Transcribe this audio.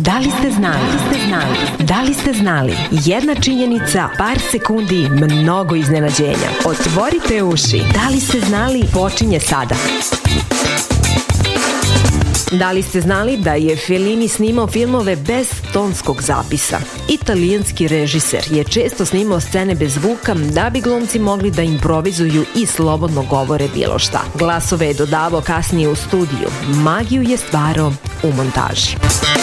Da li ste znali? Da li ste znali? Jedna činjenica, par sekundi, mnogo iznenađenja. Otvorite uši. Da li ste znali? Počinje sada. Da li ste znali da je Fellini snimao filmove bez tonskog zapisa? Italijanski režiser je često snimao scene bez zvuka da bi glumci mogli da improvizuju i slobodno govore bilo šta. Glasove je dodavao kasnije u studiju. Magiju je stvarao u montaži.